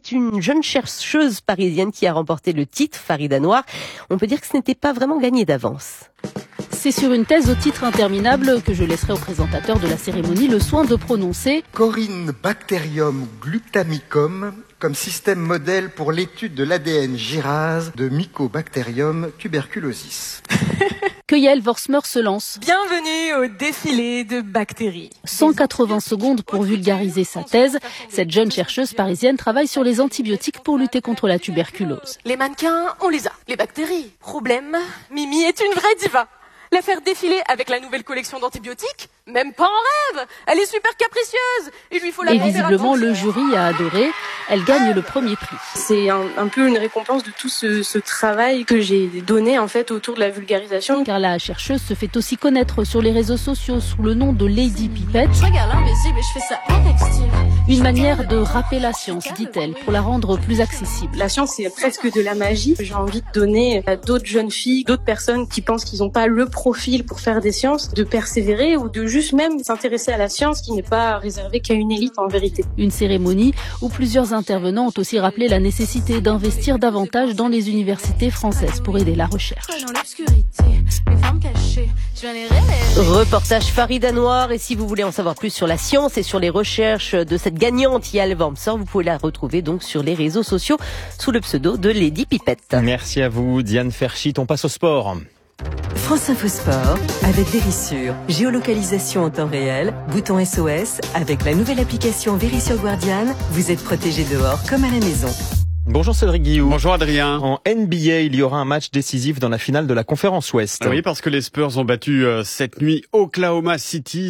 c'est une jeune chercheuse parisienne qui a remporté le titre, Farida Noir. On peut dire que ce n'était pas vraiment gagné d'avance. C'est sur une thèse au titre interminable que je laisserai au présentateur de la cérémonie le soin de prononcer Corynebacterium glutamicum comme système modèle pour l'étude de l'ADN gyrase de Mycobacterium tuberculosis. que Yael Vorsmer se lance. Bienvenue au défilé de bactéries. 180 secondes pour vulgariser sa thèse. Cette jeune chercheuse parisienne travaille sur les antibiotiques pour lutter contre la tuberculose. Les mannequins, on les a. Les bactéries. Problème, Mimi est une vraie diva. La faire défiler avec la nouvelle collection d'antibiotiques, même pas en rêve. Elle est super capricieuse. Il lui faut la Et visiblement, le jury a adoré. Elle gagne le premier prix. C'est un peu une récompense de tout ce travail que j'ai donné en fait autour de la vulgarisation. Car la chercheuse se fait aussi connaître sur les réseaux sociaux sous le nom de Lady Pipette. Je regarde l'invisible et je fais ça avec style. Une manière de rapper la science, dit-elle, pour la rendre plus accessible. La science, c'est presque de la magie. J'ai envie de donner à d'autres jeunes filles, d'autres personnes qui pensent qu'ils n'ont pas le profil pour faire des sciences, de persévérer ou de juste même s'intéresser à la science qui n'est pas réservée qu'à une élite en vérité. Une cérémonie où plusieurs intervenants ont aussi rappelé la nécessité d'investir davantage dans les universités françaises pour aider la recherche. Dans l'obscurité, les formes cachées, je viens les révéler. Reportage Farida Noir, et si vous voulez en savoir plus sur la science et sur les recherches de cette gagnante Yael Vorsmer, vous pouvez la retrouver donc sur les réseaux sociaux sous le pseudo de Lady Pipette. Merci à vous Diane Ferchit, on passe au sport. France Info Sport avec Vérissure. Géolocalisation en temps réel, bouton SOS. Avec la nouvelle application Vérissure Guardian, vous êtes protégé dehors comme à la maison. Bonjour Cédric Guillou. Bonjour Adrien. En NBA, il y aura un match décisif dans la finale de la Conférence Ouest. Oui, parce que les Spurs ont battu cette nuit Oklahoma City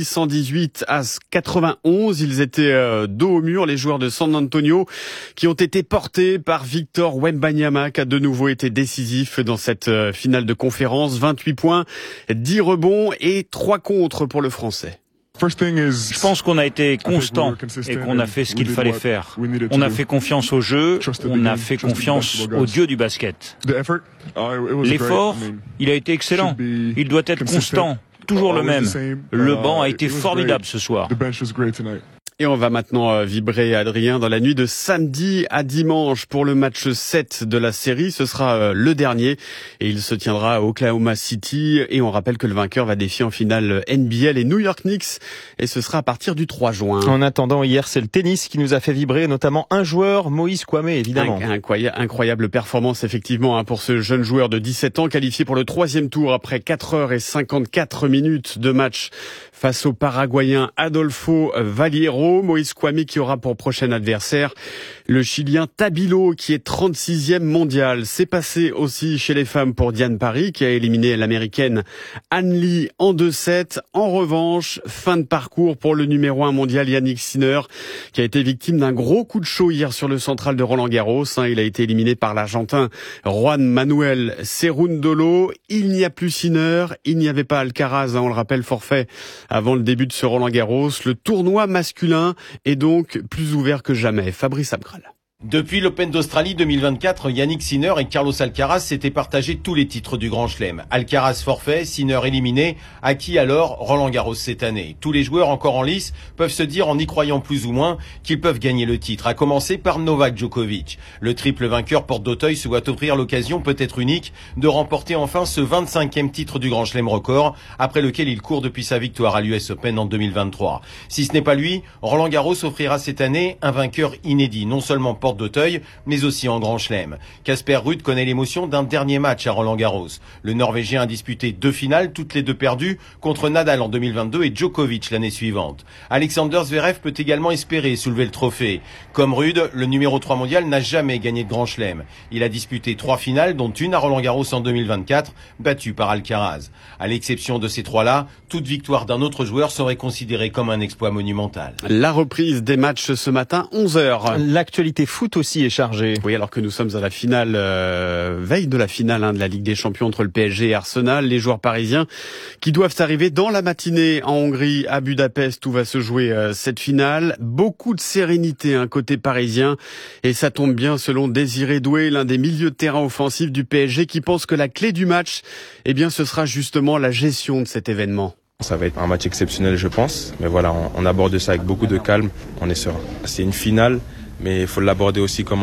118-91. Ils étaient dos au mur, les joueurs de San Antonio, qui ont été portés par Victor Wembanyama, qui a de nouveau été décisif dans cette finale de conférence. 28 points, 10 rebonds et 3 contres pour le Français. Je pense qu'on a été constant et qu'on a fait ce qu'il fallait faire. On a fait confiance au jeu, on a fait confiance au dieu du basket. L'effort, il a été excellent. Il doit être constant, toujours le même. Le banc a été formidable ce soir. Et on va maintenant vibrer, Adrien, dans la nuit de samedi à dimanche pour le match 7 de la série. Ce sera le dernier et il se tiendra à Oklahoma City. Et on rappelle que le vainqueur va défier en finale NBA les New York Knicks. Et ce sera à partir du 3 juin. En attendant, hier, c'est le tennis qui nous a fait vibrer, notamment un joueur, Moïse Kouame, évidemment. Incroyable performance, effectivement, pour ce jeune joueur de 17 ans, qualifié pour le 3e tour après 4h54 de match face au Paraguayen Adolfo Valiero. Moïse Kouame qui aura pour prochain adversaire le Chilien Tabilo qui est 36e mondial. C'est passé aussi chez les femmes pour Diane Parry qui a éliminé l'américaine Ann Lee en 2-7. En revanche, fin de parcours pour le numéro 1 mondial Yannick Sinner qui a été victime d'un gros coup de chaud hier sur le central de Roland-Garros. Il a été éliminé par l'Argentin Juan Manuel Cerundolo. Il n'y a plus Sinner, il n'y avait pas Alcaraz, on le rappelle, forfait avant le début de ce Roland-Garros. Le tournoi masculin est donc plus ouvert que jamais. Fabrice Abgral. Depuis l'Open d'Australie 2024, Yannick Sinner et Carlos Alcaraz s'étaient partagés tous les titres du Grand Chelem. Alcaraz forfait, Sinner éliminé. À qui alors Roland-Garros cette année? Tous les joueurs encore en lice peuvent se dire en y croyant plus ou moins qu'ils peuvent gagner le titre, à commencer par Novak Djokovic. Le triple vainqueur porte d'Auteuil se voit offrir l'occasion peut-être unique de remporter enfin ce 25e titre du Grand Chelem record, après lequel il court depuis sa victoire à l'US Open en 2023. Si ce n'est pas lui, Roland-Garros offrira cette année un vainqueur inédit, non seulement porte d'Auteuil, mais aussi en Grand Chelem. Casper Ruud connaît l'émotion d'un dernier match à Roland-Garros. Le Norvégien a disputé 2 finales, toutes les 2 perdues, contre Nadal en 2022 et Djokovic l'année suivante. Alexander Zverev peut également espérer soulever le trophée. Comme Ruud, le numéro 3 mondial n'a jamais gagné de Grand Chelem. Il a disputé 3 finales, dont une à Roland-Garros en 2024, battue par Alcaraz. À l'exception de ces 3-là, toute victoire d'un autre joueur serait considérée comme un exploit monumental. La reprise des matchs ce matin, 11h. L'actualité foot aussi est chargé. Oui, alors que nous sommes à la finale, veille de la finale de la Ligue des Champions entre le PSG et Arsenal, les joueurs parisiens qui doivent arriver dans la matinée en Hongrie, à Budapest, où va se jouer cette finale. Beaucoup de sérénité côté parisien, et ça tombe bien selon Désiré Doué, l'un des milieux de terrain offensifs du PSG, qui pense que la clé du match, ce sera justement la gestion de cet événement. Ça va être un match exceptionnel, je pense, mais voilà, on aborde ça avec beaucoup de calme, on est serein. C'est une finale, mais il faut l'aborder aussi comme